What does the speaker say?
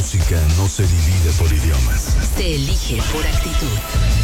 música no se divide por idiomas. Se elige por actitud.